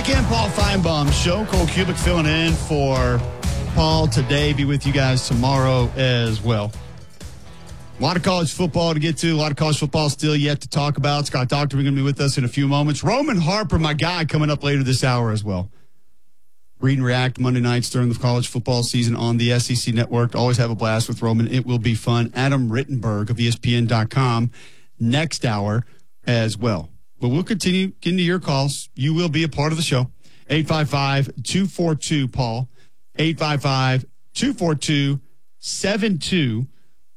Back in Paul Feinbaum Show. Cole Cubic filling in for Paul today. Be with you guys tomorrow as well. A lot of college football to get to. A lot of college football still yet to talk about. Scott Doctor, we're going to be with us in a few moments. Roman Harper, my guy, coming up later this hour as well. Read and React Monday nights during the college football season on the SEC Network. Always have a blast with Roman. It will be fun. Adam Rittenberg of ESPN.com next hour as well. But we'll continue getting to your calls. You will be a part of the show. 855-242-PAUL. 855-242-7285.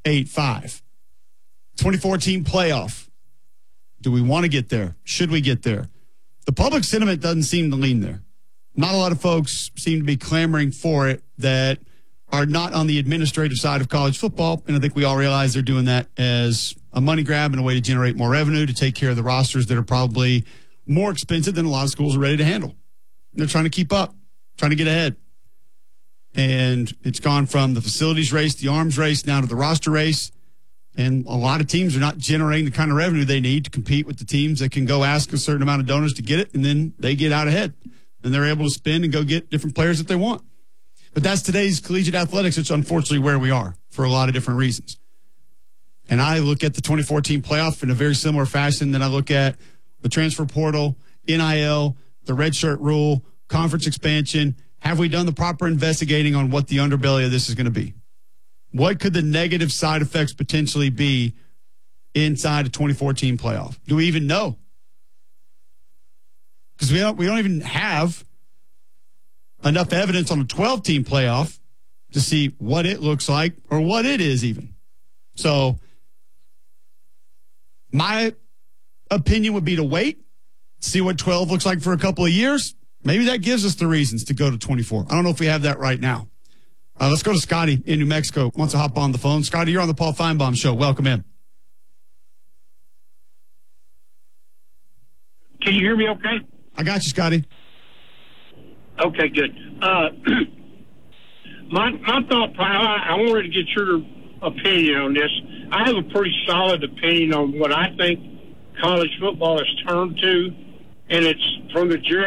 2014 playoff. Do we want to get there? Should we get there? The public sentiment doesn't seem to lean there. Not a lot of folks seem to be clamoring for it that are not on the administrative side of college football. And I think we all realize they're doing that as a money grab and a way to generate more revenue to take care of the rosters that are probably more expensive than a lot of schools are ready to handle. And they're trying to keep up, trying to get ahead. And it's gone from the facilities race, the arms race, now to the roster race. And a lot of teams are not generating the kind of revenue they need to compete with the teams that can go ask a certain amount of donors to get it, and then they get out ahead. And they're able to spend and go get different players that they want. But that's today's collegiate athletics. It's unfortunately where we are for a lot of different reasons. And I look at the 2014 playoff in a very similar fashion than I look at the transfer portal, NIL, the redshirt rule, conference expansion. Have we done the proper investigating on what the underbelly of this is going to be? What could the negative side effects potentially be inside a 2014 playoff? Do we even know? Because we don't even have enough evidence on a 12-team playoff to see what it looks like or what it is even. So my opinion would be to wait, see what 12 looks like for a couple of years. Maybe that gives us the reasons to go to 24. I don't know if we have that right now. Let's go to Scotty in New Mexico. Wants to hop on the phone. Scotty, you're on the Paul Feinbaum Show. Welcome in. Can you hear me okay? I got you, Scotty. Okay, good. My thought, I wanted to get your opinion on this. I have a pretty solid opinion on what I think college football has turned to, and it's from the Jerry